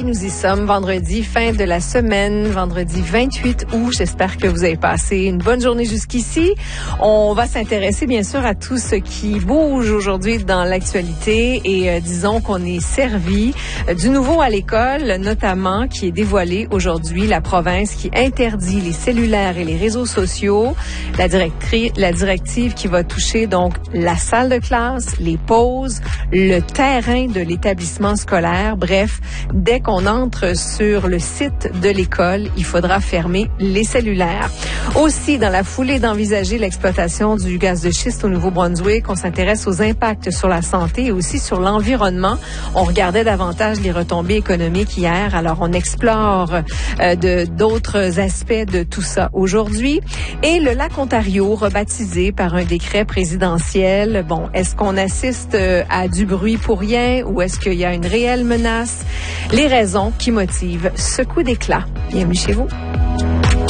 nous y sommes, vendredi, fin de la semaine, vendredi 28 août. J'espère que vous avez passé une bonne journée jusqu'ici. On va s'intéresser bien sûr à tout ce qui bouge aujourd'hui dans l'actualité et disons qu'on est servi du nouveau à l'école, notamment qui est dévoilé aujourd'hui, la province qui interdit les cellulaires et les réseaux sociaux, la directive qui va toucher donc la salle de classe, les pauses, le terrain de l'établissement scolaire. Bref, dès qu'on entre sur le site de l'école, il faudra fermer les cellulaires. Aussi, dans la foulée d'envisager l'exploitation du gaz de schiste au Nouveau-Brunswick, on s'intéresse aux impacts sur la santé et aussi sur l'environnement. On regardait davantage les retombées économiques hier, alors on explore d'autres aspects de tout ça aujourd'hui. Et le lac Ontario, rebaptisé par un décret présidentiel. Bon, est-ce qu'on assiste à du bruit pour rien ou est-ce qu'il y a une réelle menace? Les raisons qui motivent ce coup d'éclat. Bienvenue chez vous.